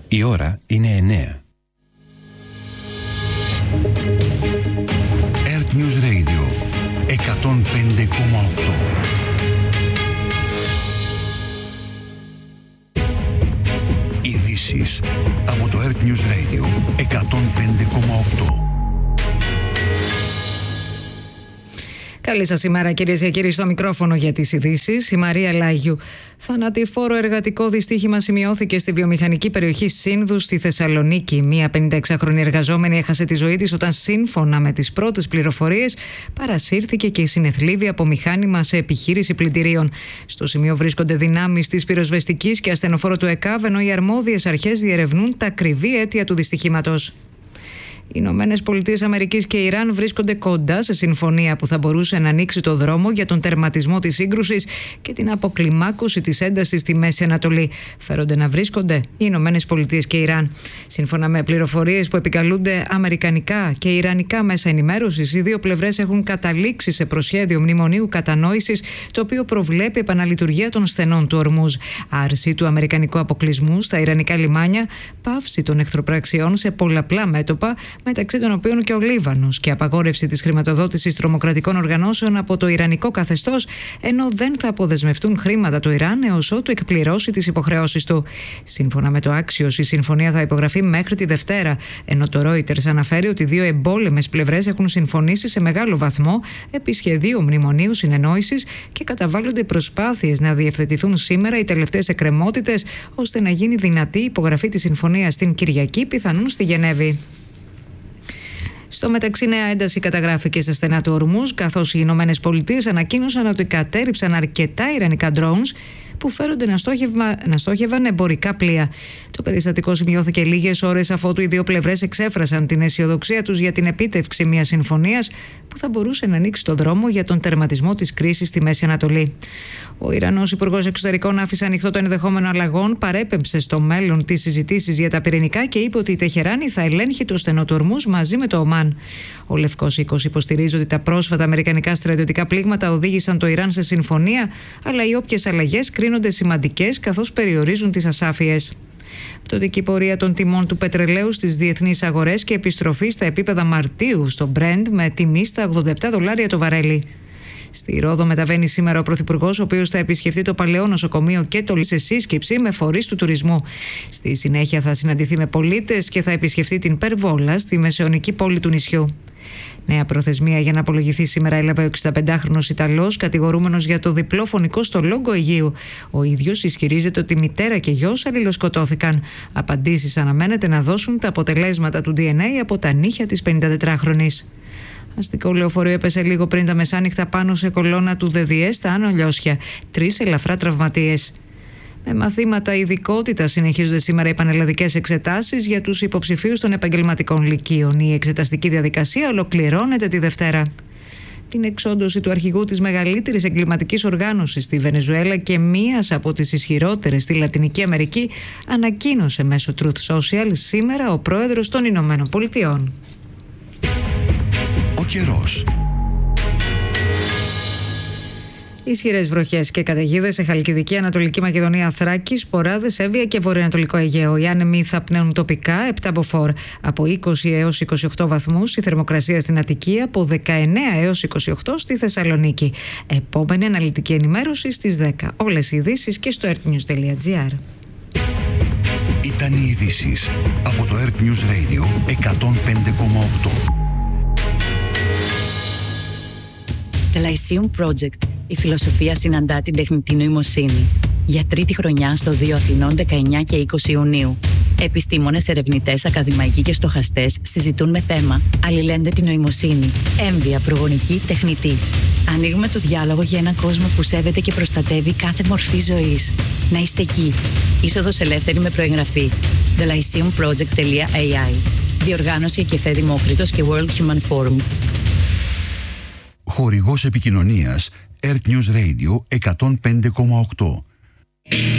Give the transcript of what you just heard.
Η ώρα είναι 9. Earth News Radio 105,8. Ειδήσεις από το Earth News Radio 105,8. Καλή σας ημέρα, κυρίες και κύριοι, στο μικρόφωνο για τις ειδήσεις. Η Μαρία Λάγιου. Θανατηφόρο εργατικό δυστύχημα σημειώθηκε στη βιομηχανική περιοχή Σύνδου στη Θεσσαλονίκη. Μία 56χρονη εργαζόμενη έχασε τη ζωή της όταν, σύμφωνα με τις πρώτες πληροφορίες, παρασύρθηκε και συνεθλίβει από μηχάνημα σε επιχείρηση πλυντηρίων. Στο σημείο βρίσκονται δυνάμεις της πυροσβεστικής και ασθενοφόρου του ΕΚΑΒ, ενώ οι αρμόδιες αρχές διερευνούν τα ακριβή αίτια του δυστυχήματος. Οι Ηνωμένες Πολιτείες Αμερικής και Ιράν βρίσκονται κοντά σε συμφωνία που θα μπορούσε να ανοίξει το δρόμο για τον τερματισμό της σύγκρουσης και την αποκλιμάκωση της έντασης στη Μέση Ανατολή. Φέρονται να βρίσκονται οι Ηνωμένες Πολιτείες και Ιράν. Σύμφωνα με πληροφορίες που επικαλούνται αμερικανικά και ιρανικά μέσα ενημέρωσης, οι δύο πλευρές έχουν καταλήξει σε προσχέδιο μνημονίου κατανόησης, το οποίο προβλέπει επαναλειτουργία των στενών του Ορμούζ, άρση του αμερικανικού αποκλεισμού στα ιρανικά λιμάνια, πάυση των εχθροπραξιών σε πολλαπλά μέτωπα, μεταξύ των οποίων και ο Λίβανος, και απαγόρευση της χρηματοδότησης τρομοκρατικών οργανώσεων από το ιρανικό καθεστώς, ενώ δεν θα αποδεσμευτούν χρήματα το Ιράν έως ότου εκπληρώσει τις υποχρεώσεις του. Σύμφωνα με το Axios, η συμφωνία θα υπογραφεί μέχρι τη Δευτέρα, ενώ το Reuters αναφέρει ότι δύο εμπόλεμες πλευρές έχουν συμφωνήσει σε μεγάλο βαθμό επί σχεδίου μνημονίου συνεννόησης και καταβάλλονται προσπάθειες να διευθετηθούν σήμερα οι τελευταίες εκκρεμότητες, ώστε να γίνει δυνατή η υπογραφή της συμφωνίας στην Κυριακή, πιθανόν στη Γενέβη. Στο μεταξύ, νέα ένταση καταγράφηκε στα στενά του Ορμούζ, καθώς οι Ηνωμένες Πολιτείες ανακοίνωσαν ότι κατέρριψαν αρκετά ιρανικά drones που φέρονται να στόχευαν εμπορικά πλοία. Το περιστατικό σημειώθηκε λίγες ώρες αφότου οι δύο πλευρές εξέφρασαν την αισιοδοξία τους για την επίτευξη μιας συμφωνίας που θα μπορούσε να ανοίξει τον δρόμο για τον τερματισμό της κρίσης στη Μέση Ανατολή. Ο Ιρανός Υπουργός Εξωτερικών άφησε ανοιχτό το ενδεχόμενο αλλαγών, παρέπεμψε στο μέλλον τις συζητήσεις για τα πυρηνικά και είπε ότι η Τεχεράνη θα ελέγχει το στενό του Ορμούζ μαζί με το Ομάν. Ο Λευκός Οίκος υποστηρίζει ότι τα πρόσφατα αμερικανικά στρατιωτικά πλήγματα οδήγησαν το Ιράν σε συμφωνία, αλλά οι όποιες αλλαγές κρίνονται σημαντικές καθώς περιορίζουν τις ασάφειες. Πτωτική πορεία των τιμών του πετρελαίου στις διεθνείς αγορές και επιστροφή στα επίπεδα Μαρτίου στο Brent με τιμή στα $87 το βαρέλι. Στη Ρόδο μεταβαίνει σήμερα ο Πρωθυπουργός, ο οποίος θα επισκεφτεί το παλαιό νοσοκομείο και το σε σύσκεψη με φορείς του τουρισμού. Στη συνέχεια θα συναντηθεί με πολίτες και θα επισκεφτεί την Περβόλα, στη μεσαιωνική πόλη του νησιού. Νέα προθεσμία για να απολογηθεί σήμερα έλαβε ο 65χρονος Ιταλός, κατηγορούμενος για το διπλό φωνικό στο Λόγκο Αιγαίου. Ο ίδιος ισχυρίζεται ότι μητέρα και γιος αλληλοσκοτώθηκαν. Απαντήσεις αναμένεται να δώσουν τα αποτελέσματα του DNA από τα νύχια της 54χρονης. Αστικό λεωφορείο έπεσε λίγο πριν τα μεσάνυχτα πάνω σε κολόνα του ΔΔΕ στα Άνω Λιώσια. 3 ελαφρά τραυματίες. Με μαθήματα ειδικότητα συνεχίζονται σήμερα οι πανελλαδικές εξετάσεις για τους υποψηφίους των επαγγελματικών λυκείων. Η εξεταστική διαδικασία ολοκληρώνεται τη Δευτέρα. Την εξόντωση του αρχηγού της μεγαλύτερης εγκληματικής οργάνωσης στη Βενεζουέλα και μίας από τις ισχυρότερες στη Λατινική Αμερική ανακοίνωσε μέσω Truth Social σήμερα ο πρόεδρος των Ηνωμένων Πολιτειών. Ο καιρός. Ισχυρές βροχές και καταιγίδες σε Χαλκιδική, Ανατολική Μακεδονία, Θράκη, Σποράδες, Εύβοια και Βορειοανατολικό Αιγαίο. Οι άνεμοι θα πνέουν τοπικά 7 μποφόρ, από 20 έως 28 βαθμούς η θερμοκρασία στην Αττική, από 19 έως 28 στη Θεσσαλονίκη. Επόμενη αναλυτική ενημέρωση στις 10. Όλες οι ειδήσεις και στο earthnews.gr. Ήταν οι ειδήσεις από το Earth News Radio 105,8. The Lyceum Project. Η φιλοσοφία συναντά την τεχνητή νοημοσύνη. Για τρίτη χρονιά στο 2 Αθηνών 19 και 20 Ιουνίου. Επιστήμονες, ερευνητές, ακαδημαϊκοί και στοχαστές συζητούν με θέμα «Αλληλένδετη την νοημοσύνη. Έμβια, προγονική, τεχνητή». Ανοίγουμε το διάλογο για έναν κόσμο που σέβεται και προστατεύει κάθε μορφή ζωής. Να είστε εκεί. Είσοδος ελεύθερη με προεγγραφή. thelyceumproject.ai. Διοργάνωση Εκεφέ Δημόκριτος και World Human Forum. Χορηγός επικοινωνίας Earth News Radio 105,8.